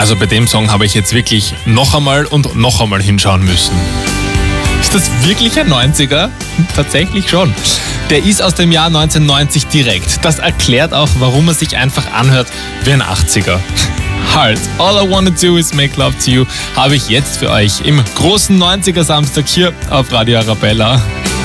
Also bei dem Song habe ich jetzt wirklich noch einmal hinschauen müssen. Ist das wirklich ein 90er? Tatsächlich schon. Der ist aus dem Jahr 1990 direkt. Das erklärt auch, warum er sich einfach anhört wie ein 80er. Halt, All I Wanna Do Is Make Love To You habe ich jetzt für euch im großen 90er Samstag hier auf Radio Arabella.